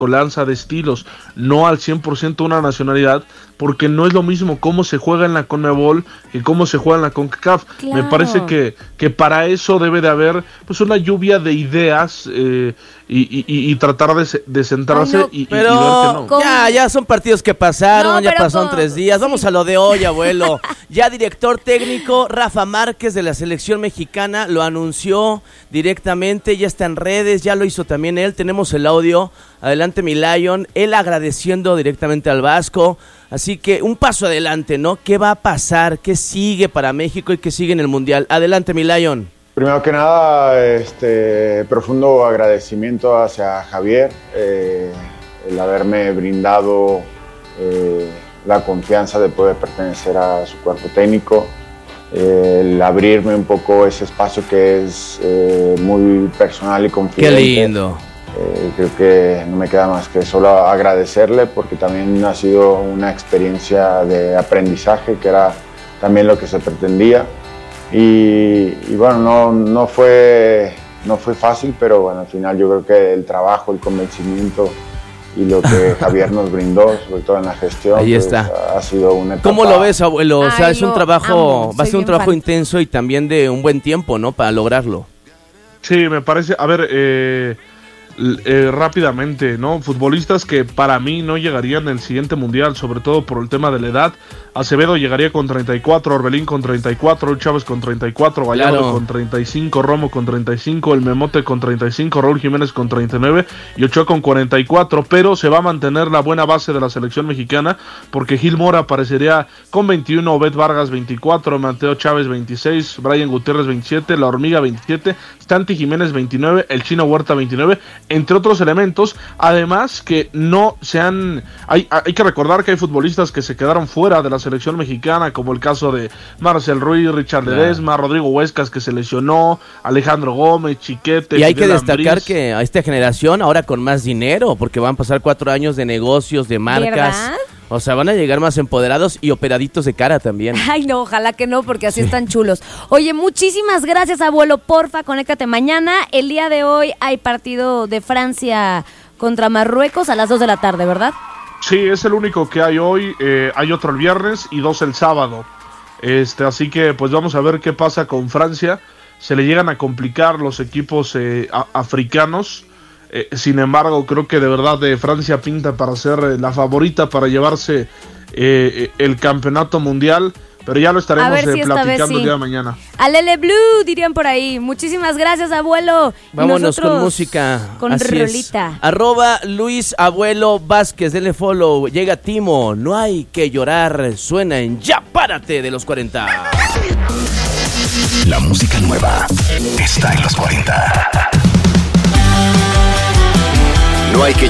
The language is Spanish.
mezcolanza de estilos, no al 100% una nacionalidad, porque no es lo mismo cómo se juega en la CONMEBOL que cómo se juega en la CONCACAF. Claro. Me parece que para eso debe de haber pues una lluvia de ideas y tratar de centrarse. Ay, no, y pero ver que no. ya son partidos que pasaron, No, ya pero pasaron 3 días. Vamos a lo de hoy, abuelo. Ya director técnico Rafa Márquez de la selección mexicana lo anunció directamente, ya está en redes, ya lo hizo también él. Tenemos el audio. Adelante, mi Lion. Él agradeciendo directamente al Vasco. Así que un paso adelante, ¿no? ¿Qué va a pasar? ¿Qué sigue para México y qué sigue en el Mundial? Adelante, mi Lion. Primero que nada, profundo agradecimiento hacia Javier, el haberme brindado la confianza de poder pertenecer a su cuerpo técnico, el abrirme un poco ese espacio que es muy personal y confidente. Qué lindo. Creo que no me queda más que solo agradecerle, porque también ha sido una experiencia de aprendizaje, que era también lo que se pretendía. Y bueno, no fue fácil, pero bueno, al final yo creo que el trabajo, el convencimiento y lo que Javier nos brindó, sobre todo en la gestión, ahí está. Ha sido una etapa. ¿Cómo lo ves, abuelo? O sea, Ay, es un lo trabajo, amo, va a ser soy un bien trabajo fan. intenso y también de un buen tiempo, ¿no? Para lograrlo. Sí, me parece, a ver, rápidamente, ¿no? Futbolistas que para mí no llegarían en el siguiente mundial, sobre todo por el tema de la edad. Acevedo llegaría con 34, Orbelín con 34, Chávez con 34, Gallardo Claro. con 35, Romo con 35, el Memote con 35, Raúl Jiménez con 39 y Ochoa con 44, pero se va a mantener la buena base de la selección mexicana, porque Gil Mora aparecería con 21, Obed Vargas 24, Mateo Chávez 26, Brian Gutiérrez 27, La Hormiga 27, Santi Jiménez 29, el Chino Huerta 29, entre otros elementos. Además que no se han... Hay que recordar que hay futbolistas que se quedaron fuera de la selección mexicana, como el caso de Marcel Ruiz, Richard Ledesma, Rodrigo Huescas, que se lesionó, Alejandro Gómez, Chiquete. Y hay que Fidel destacar Ambriz. que a esta generación ahora con más dinero, porque van a pasar 4 años de negocios, de marcas. ¿Verdad? O sea, van a llegar más empoderados y operaditos de cara también. Ay, no, ojalá que no, porque así están chulos. Oye, muchísimas gracias, abuelo. Porfa, conéctate mañana. El día de hoy hay partido de Francia contra Marruecos a las 2 de la tarde, ¿verdad? Sí, es el único que hay hoy. Hay otro el viernes y 2 el sábado. Así que pues vamos a ver qué pasa con Francia. Se le llegan a complicar los equipos africanos. Sin embargo, creo que de verdad Francia pinta para ser la favorita para llevarse el campeonato mundial. Pero ya lo estaremos A ver si esta vez platicando sí. el día de mañana. Alele Blue, dirían por ahí. Muchísimas gracias, abuelo. Y Vámonos nosotros con música. Con Así rolita. es. @Luis Abuelo Vázquez, denle follow. Llega Timo, no hay que llorar. Suena en Ya Párate de los 40. La música nueva está en los 40. No hay que